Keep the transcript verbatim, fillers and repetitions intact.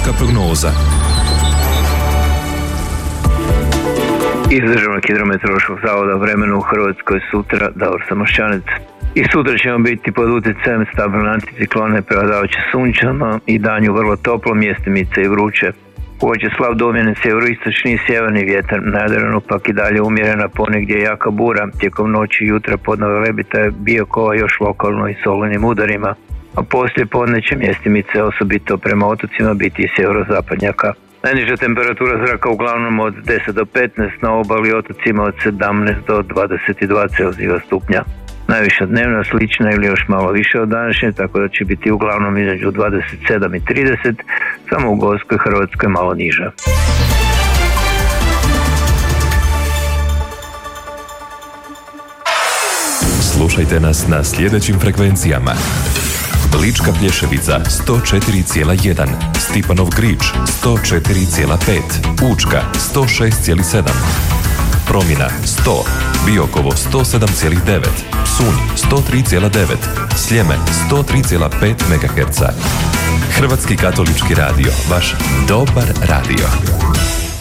Vremenska prognoza. Iz Državnog hidrometeorološkog zavoda vremena u Hrvatskoj sutra Davor Samošćanec. I sutra ćemo biti pod utjecajem stabilne anticiklone, prevladavat će sunčano i danju vrlo toplo, mjestimice i vruće. Ovo će slab domjenen sjeveroistočni i sjeverni vjetar, na Jadranu pak i dalje umjerena, ponegdje jaka bura. Tijekom noći i jutra podno Velebita je Biokova još lokalno i s olujnim udarima, a poslije podne će mjestimice osobito prema otocima biti i sjeverozapadnjaka. Najniža temperatura zraka uglavnom od deset do petnaest, na obali otocima od sedamnaest do dvadeset dva Celzijeva stupnja. Najviša dnevna slična ili još malo više od današnje, tako da će biti uglavnom između dvadeset sedam i trideset, samo u Gorskoj Hrvatskoj malo niža. Slušajte nas na sljedećim frekvencijama: Lička Plješevica sto četiri zarez jedan, Stipanov Grič sto četiri zarez pet, Učka sto šest zarez sedam, Promina sto, Biokovo sto sedam zarez devet, Psunj sto tri zarez devet, Sljeme sto tri zarez pet megaherca. Hrvatski katolički radio, vaš dobar radio.